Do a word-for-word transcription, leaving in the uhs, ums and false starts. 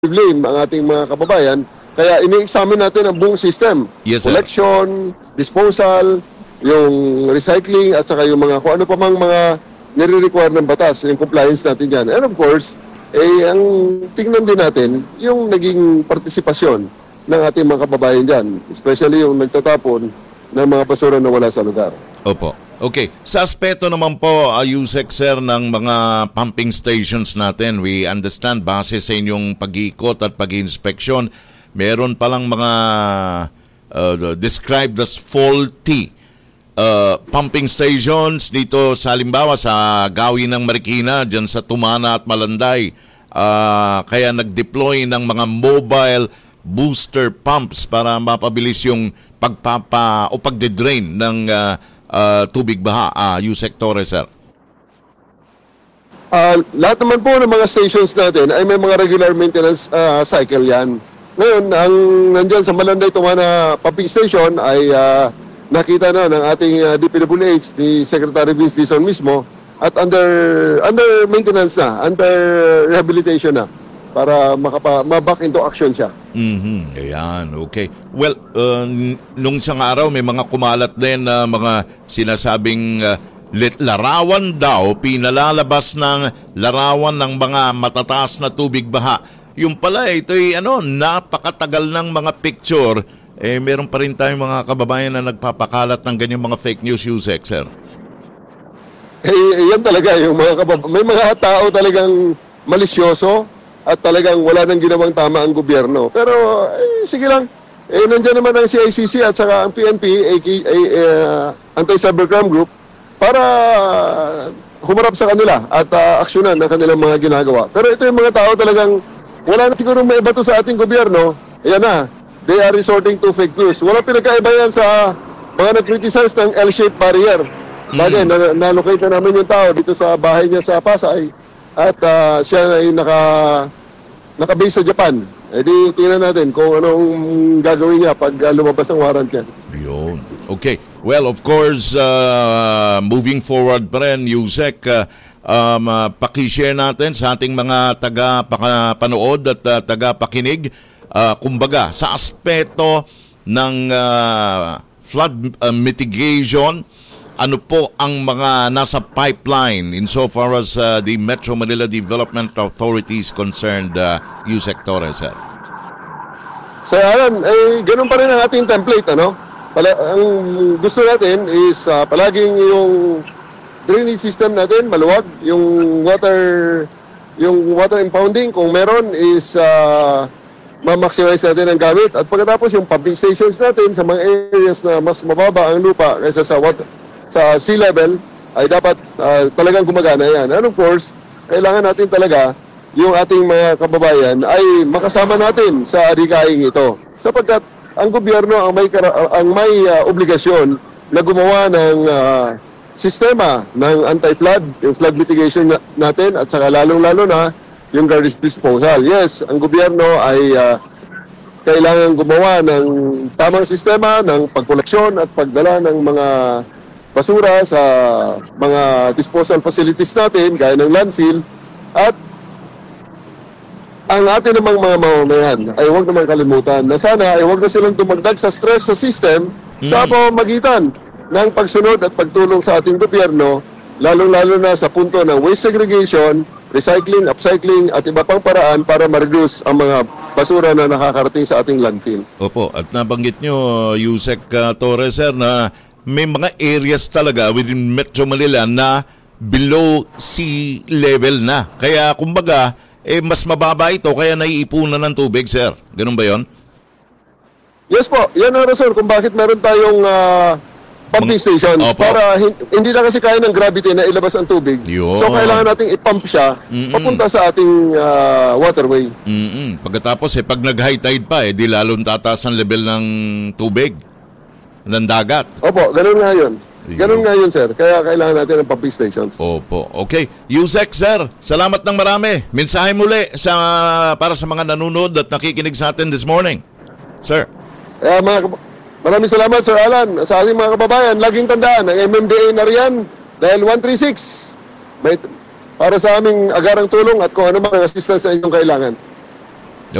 blame ang ating mga kababayan. Kaya ini-examine natin ang buong system. Yes, sir. Collection, disposal, yung recycling, at saka yung mga kung ano pa mang mga nire-require ng batas, yung compliance natin dyan. And of course, eh, ang tingnan din natin yung naging partisipasyon ng ating mga kababayan dyan. Especially yung nagtatapon ng mga basura na wala sa lugar. Opo. Okay. Sa aspeto naman po, uh, Yusek, sir, ng mga pumping stations natin, we understand, base sa inyong pag-iikot at pag-inspeksyon, meron palang mga uh, described as faulty uh, pumping stations dito sa halimbawa sa gawin ng Marikina, dyan sa Tumana at Malanday. Uh, kaya nag-deploy ng mga mobile booster pumps para mapabilis yung pagpapa o pagde-drain ng uh, uh, tubig baha. Uh, Yusek Torres, sir. Uh, lahat naman po ng mga stations natin ay may mga regular maintenance uh, cycle yan. Ngayon, ang nandyan sa Malanday Tumana Pumping Station ay uh, nakita na ng ating uh, D P W H, ni Secretary Vince Dizon mismo, at under under maintenance na, under rehabilitation na, para makapa, ma-back into action siya. Mm-hmm. Ayan, okay. Well, uh, nung isang araw may mga kumalat din na uh, mga sinasabing uh, larawan daw, pinalalabas ng larawan ng mga matataas na tubig baha. Yung pala, ito'y ano, napakatagal ng mga picture. Eh, meron pa rin tayong mga kababayan na nagpapakalat ng ganyang mga fake news, Yusek, sir. Eh, yan talaga, yung mga kabab- may mga tao talagang malisyoso at talagang wala nang ginawang tama ang gobyerno. Pero, eh, sige lang. Eh, nandiyan naman ang C I C C at saka ang P N P, A K, uh, Anti-Cybercrime Group, para humarap sa kanila at uh, aksyonan ang kanilang mga ginagawa. Pero ito yung mga tao talagang wala na siguro may iba to sa ating gobyerno. Ayan na, they are resorting to fake news. Walang pinagkaiba yan sa mga nag-criticize ng L-shaped barrier. Bagay, mm. na- na-locate na namin yung tao dito sa bahay niya sa Pasay at uh, siya ay naka, naka-base sa Japan. E di tingnan natin kung anong gagawin niya pag uh, lumabas ang warrant niya. Yun. Okay. Well, of course, uh, moving forward pa rin, Yusek, uh, um, uh, pakishare natin sa ating mga taga-panood at uh, taga-pakinig, uh, kumbaga, sa aspeto ng uh, flood uh, mitigation, ano po ang mga nasa pipeline insofar as uh, the Metro Manila Development Authority is concerned, uh, Yusek Torres, sir? Sir Alan, eh, ganun pa rin ang ating template, ano? Pala, ang gusto natin is uh, palaging yung drainage system natin maluwag, yung water yung water impounding kung meron is uh, ma-maximize natin ang gamit, at pagkatapos yung pumping stations natin sa mga areas na mas mababa ang lupa kaysa sa water, sa sea level ay dapat uh, talagang gumagana yan. And of course, kailangan natin talaga yung ating mga kababayan ay makasama natin sa adhikaing ito, sapagkat ang gobyerno ang may ang may uh, obligasyon na gumawa ng uh, sistema ng anti-flood, yung flood mitigation na, natin, at saka lalong-lalo na yung garbage disposal. Yes, ang gobyerno ay uh, kailangan gumawa ng tamang sistema ng pagkoleksyon at pagdala ng mga basura sa mga disposal facilities natin gaya ng landfill, at ang atin namang mga mamamayan ay huwag naman kalimutan na sana ay huwag na silang tumagdag sa stress sa system mm. sa pamamagitan ng pagsunod at pagtulong sa ating gobyerno, lalong-lalo na sa punto ng waste segregation, recycling, upcycling at iba pang paraan para ma-reduce ang mga basura na nakakarating sa ating landfill. Opo, at nabanggit nyo, Yusek uh, Torres, sir, na may mga areas talaga within Metro Manila na below sea level na. Kaya kumbaga, eh mas mababa ito kaya naiipunan ng tubig, sir. Ganun ba yon? Yes po, yan ang rason kung bakit meron tayong uh, pumping stations. Opo. Para hin- hindi na kasi kaya ng gravity na ilabas ang tubig. Yun. So kailangan nating ipump siya Mm-mm. papunta sa ating uh, waterway. Mm-mm. Pagkatapos eh, pag nag-high tide pa, eh, di lalong tataas ang level ng tubig, ng dagat. Opo, ganun nga yun. Ganun nga yun, sir. Kaya kailangan natin ng pumping stations. Opo. Okay. Yusek, sir, salamat ng marami. Mensahe muli sa, para sa mga nanonood at nakikinig sa atin this morning. Sir. Kaya mga, maraming salamat, Sir Alan. Sa ating mga kababayan, laging tandaan, ang M M D A na riyan dahil one three six may, para sa aming agarang tulong at kung ano mang assistance sa inyong kailangan.